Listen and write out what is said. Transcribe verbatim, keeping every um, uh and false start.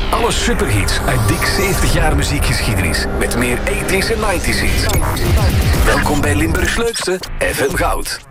Alle superhits uit dik zeventig jaar muziekgeschiedenis. Met meer tachtiger en negentiger hits. Welkom bij Limburgs leukste F M Goud.